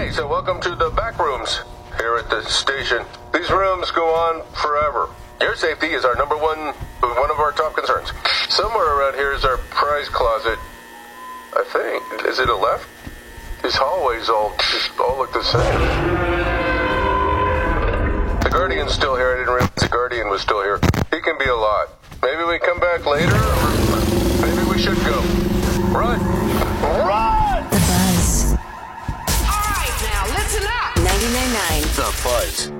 Okay, so welcome to the back rooms here at the station. These rooms go on forever. Your safety is our number one of our top concerns. Somewhere around here is our prize closet. I think. Is it a left? These hallways all look the same. The Guardian's still here. I didn't realize the Guardian was still here. He can be a lot. Maybe we come back later, or maybe we should go. Run! Run! The Buzz. All right, now listen up. 99.9. The Buzz.